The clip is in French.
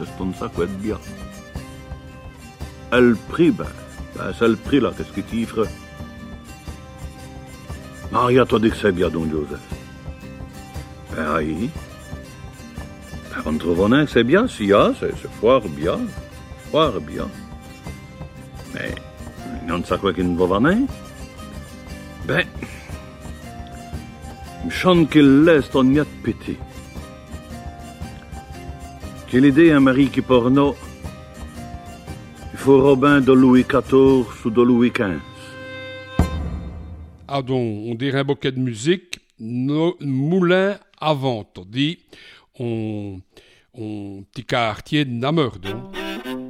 c'est ça quoi de bien. Le prix, c'est le prix là, qu'est-ce que tu y ferais? Maria, toi dit que c'est bien, don Joseph. Ben oui. On trouve un que c'est bien, si ya, c'est fort bien. Fort bien. Mais, non sait quoi qu'il ne va venir. Ben, je chante qu'il laisse ton niet petit. Quelle idée, un mari qui porno, il faut Robin de Louis XIV ou de Louis XV. Ah donc, on dirait un bouquet de musique, moulin à vent, on dit, on petit quartier de Namur, donc.